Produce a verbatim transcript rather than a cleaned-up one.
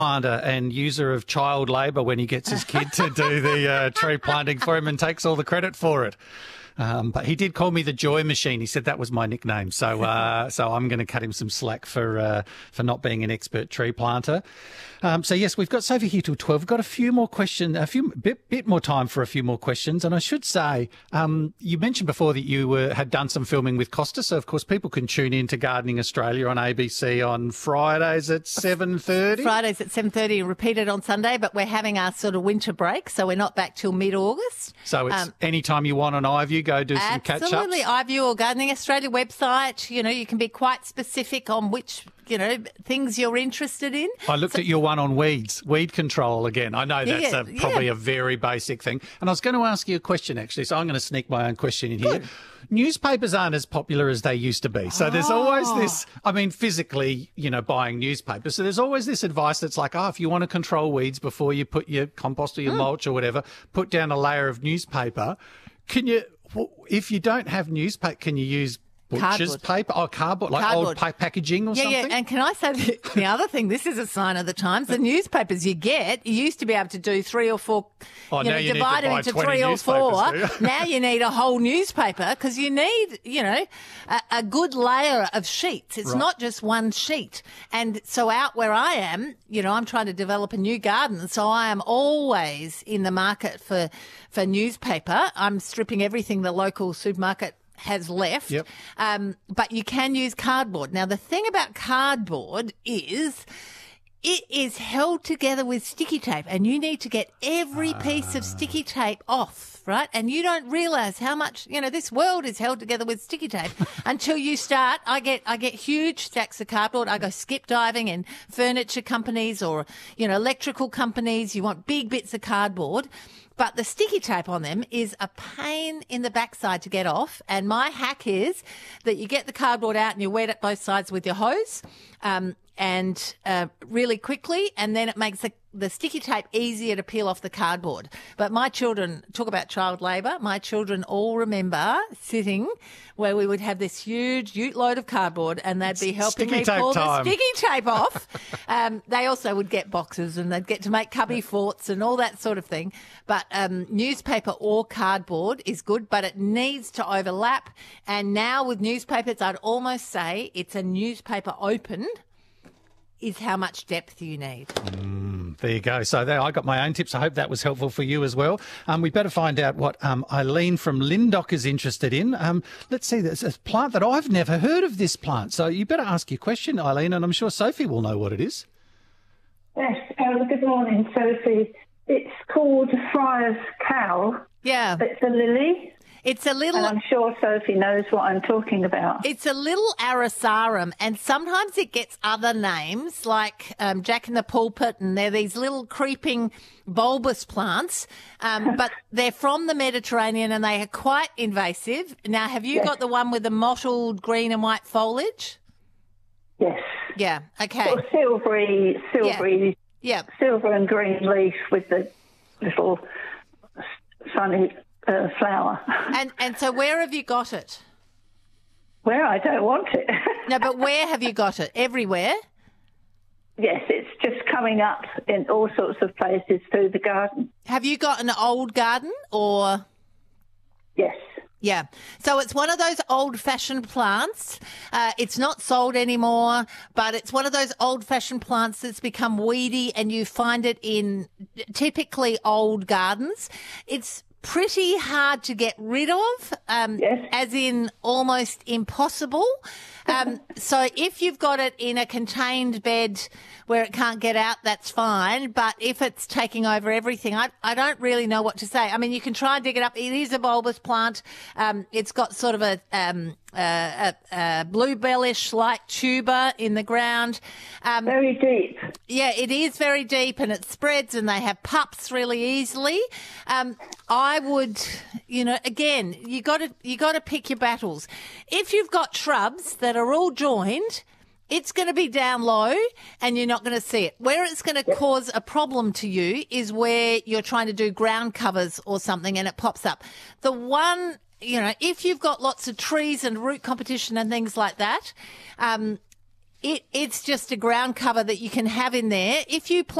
planter and user of child labour when he gets his kid to do the uh, tree planting for him and takes all the credit for it. Um, but he did call me the Joy Machine. He said that was my nickname. So uh, so I'm going to cut him some slack for uh, for not being an expert tree planter. Um, so, yes, we've got Sophie here till twelve. We've got a few more questions, a few bit, bit more time for a few more questions. And I should say, um, you mentioned before that you were, had done some filming with Costa. So, of course, people can tune in to Gardening Australia on A B C on Fridays at seven thirty. Fridays at seven thirty, repeated on Sunday, but we're having our sort of winter break, so we're not back till mid-August. So it's um, any time you want on iView, go do some catch-ups. Absolutely. iView or Gardening Australia website, you know, you can be quite specific on which, you know, things you're interested in. I looked so, at your one on weeds, weed control again. I know that's yeah, a, probably yeah. a very basic thing. And I was going to ask you a question, actually, so I'm going to sneak my own question in Good. here. Newspapers aren't as popular as they used to be. So there's always Oh. this, I mean, physically, you know, buying newspapers. So there's always this advice that's like, oh, if you want to control weeds before you put your compost or your Mm. mulch or whatever, put down a layer of newspaper. Can you, if you don't have newspaper, can you use butcher's Cardboard. paper or cardboard, like Cardboard. old pa- packaging or Yeah, something? yeah. And can I say the, the other thing? This is a sign of the times. The newspapers you get, you used to be able to do three or four, Oh, you now know, you need to divide them buy into twenty three or four. newspapers, do you? Now you need a whole newspaper because you need, you know, a, a good layer of sheets. It's Right. not just one sheet. And so out where I am, you know, I'm trying to develop a new garden. So I am always in the market for, for newspaper. I'm stripping everything the local supermarket has left. Yep. Um, but you can use cardboard. Now, the thing about cardboard is it is held together with sticky tape, and you need to get every piece of sticky tape off, right? And you don't realise how much, you know, this world is held together with sticky tape until you start. I get, I get huge stacks of cardboard. I go skip diving in furniture companies or, you know, electrical companies. You want big bits of cardboard. But the sticky tape on them is a pain in the backside to get off. And my hack is that you get the cardboard out and you wet it both sides with your hose, um, and uh, really quickly, and then it makes the, the sticky tape easier to peel off the cardboard. But my children, talk about child labour, my children all remember sitting where we would have this huge ute load of cardboard and they'd be helping Sticky me tape pull time. the sticky tape off. um, they also would get boxes and they'd get to make cubby forts and all that sort of thing. But um, newspaper or cardboard is good, but it needs to overlap. And now with newspapers, I'd almost say it's a newspaper opened is how much depth you need. There you go. So there, I got my own tips. I hope that was helpful for you as well. Um, we better find out what um, Eileen from Lindock is interested in. Um, let's see, there's a plant that I've never heard of this plant. So you better ask your question, Eileen, and I'm sure Sophie will know what it is. Yes, um, good morning, Sophie. It's called Friar's Cow. Yeah. It's a lily, It's a little... and I'm sure Sophie knows what I'm talking about. It's a little Arisarum, and sometimes it gets other names like um, Jack in the Pulpit, and they're these little creeping bulbous plants, um, but they're from the Mediterranean and they are quite invasive. Now, have you Yes. got the one with the mottled green and white foliage? Yes. Yeah, okay. Sort of silvery, silvery, Yeah, silver and green leaf with the little sunny uh, flower. and and so where have you got it? Where I don't want it. No, but where have you got it? Everywhere? Yes, it's just coming up in all sorts of places through the garden. Have you got an old garden or... Yes. Yeah. So it's one of those old-fashioned plants. Uh, it's not sold anymore, but it's one of those old-fashioned plants that's become weedy, and you find it in typically old gardens. It's pretty hard to get rid of, um, Yes. as in almost impossible. Um, so if you've got it in a contained bed where it can't get out, that's fine. But if it's taking over everything, I, I don't really know what to say. I mean, you can try and dig it up. It is a bulbous plant. Um, it's got sort of a, um, a, a, a bluebellish like tuber in the ground. Um, Very deep. yeah, it is very deep and it spreads and they have pups really easily. Um, I would, you know, again, you got to you got to pick your battles. If you've got shrubs that are all joined, it's going to be down low and you're not going to see it. Where it's going to cause a problem to you is where you're trying to do ground covers or something and it pops up. The one, you know, if you've got lots of trees and root competition and things like that, um, It, it's just a ground cover that you can have in there. If you